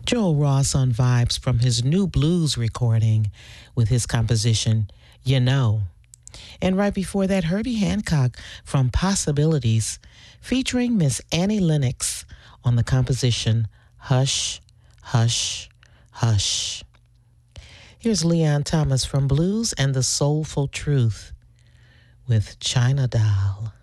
Joel Ross on vibes from his new blues recording with his composition, You Know. And right before that, Herbie Hancock from Possibilities, featuring Miss Annie Lennox on the composition Hush, Hush, Hush. Here's Leon Thomas from Blues and the Soulful Truth with China Doll.